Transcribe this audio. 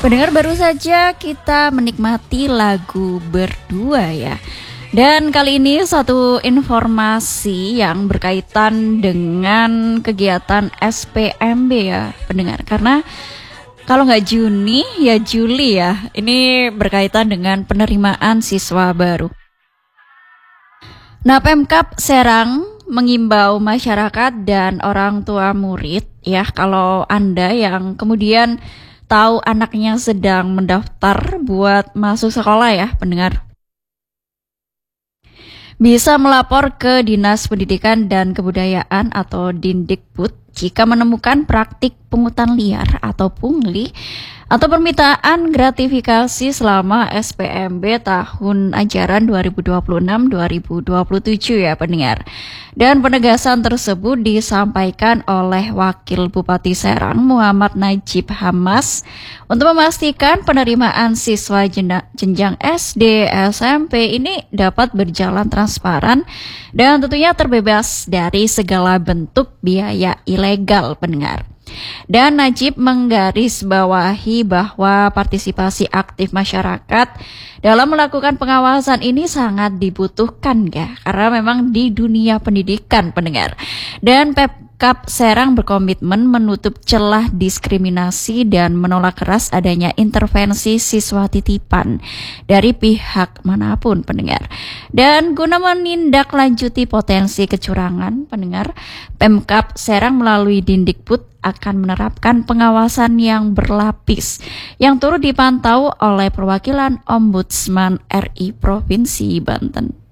Pendengar, baru saja kita menikmati lagu Berdua ya. Dan kali ini satu informasi yang berkaitan dengan kegiatan SPMB ya pendengar. Karena kalau nggak Juni ya Juli ya. Ini berkaitan dengan penerimaan siswa baru. Nah, Pemkab Serang mengimbau masyarakat dan orang tua murid ya, kalau Anda yang kemudian tahu anaknya sedang mendaftar buat masuk sekolah ya pendengar, bisa melapor ke Dinas Pendidikan dan Kebudayaan atau Dindikbud jika menemukan praktik pungutan liar atau pungli atau permintaan gratifikasi selama SPMB tahun ajaran 2026-2027 ya pendengar. Dan penegasan tersebut disampaikan oleh Wakil Bupati Serang Muhammad Najib Hamas untuk memastikan penerimaan siswa jenjang SD, SMP ini dapat berjalan transparan dan tentunya terbebas dari segala bentuk biaya ilegal pendengar. Dan Najib menggarisbawahi bahwa partisipasi aktif masyarakat dalam melakukan pengawasan ini sangat dibutuhkan ya, karena memang di dunia pendidikan pendengar. Dan Pemkab Serang berkomitmen menutup celah diskriminasi dan menolak keras adanya intervensi siswa titipan dari pihak manapun pendengar. Dan guna menindaklanjuti potensi kecurangan pendengar, Pemkab Serang melalui Dindikbud akan menerapkan pengawasan yang berlapis yang turut dipantau oleh perwakilan Ombudsman RI Provinsi Banten.